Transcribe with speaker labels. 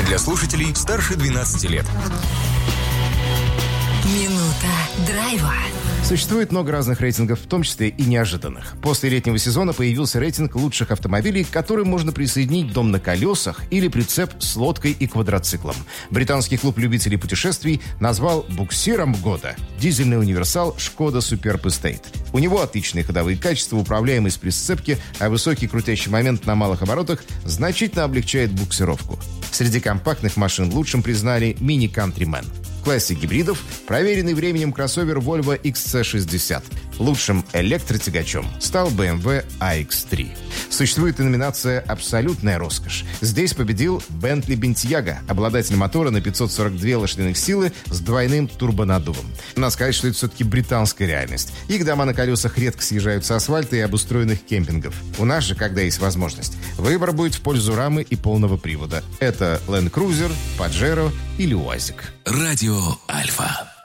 Speaker 1: Для слушателей старше 12 лет.
Speaker 2: Минута драйва.
Speaker 3: Существует много разных рейтингов, в том числе и неожиданных. После летнего сезона появился рейтинг лучших автомобилей, к которым можно присоединить дом на колесах или прицеп с лодкой и квадроциклом. Британский клуб любителей путешествий назвал буксиром года дизельный универсал «Шкода Суперб Эстейт». У него отличные ходовые качества, управляемость при сцепке, а высокий крутящий момент на малых оборотах значительно облегчает буксировку. Среди компактных машин лучшим признали Mini Countryman. В классе гибридов проверенный временем кроссовер Volvo XC60. Лучшим электротягачом стал BMW iX3. Существует и номинация «Абсолютная роскошь». Здесь победил Bentley Bentayga, обладатель мотора на 542 лошадиных силы с двойным турбонаддувом. Надо сказать, что это все-таки британская реальность. Их дома на колесах редко съезжают с асфальта и обустроенных кемпингов. У нас же, когда есть возможность, выбор будет в пользу рамы и полного привода. Это Land Cruiser, Pajero или УАЗик.
Speaker 1: Радио Альфа.